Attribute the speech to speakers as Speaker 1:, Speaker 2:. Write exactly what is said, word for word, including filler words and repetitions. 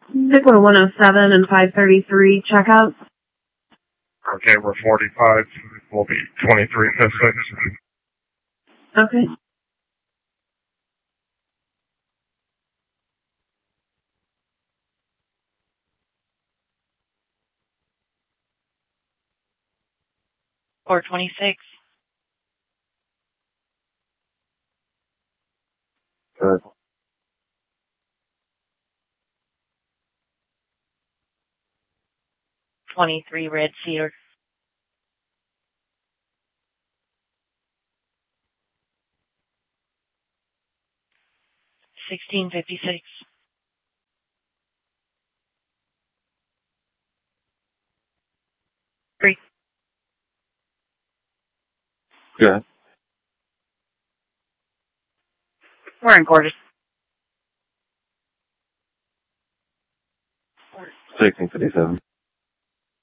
Speaker 1: Pickle one oh seven and five thirty-three checkout.
Speaker 2: Okay, we're forty-five. We'll be twenty-three missing.
Speaker 1: Okay.
Speaker 3: four twenty-six.
Speaker 4: Good.
Speaker 3: twenty-three Red Cedar. sixteen fifty-six. Three.
Speaker 4: Good.
Speaker 3: We're in quarters.
Speaker 4: sixteen fifty-seven.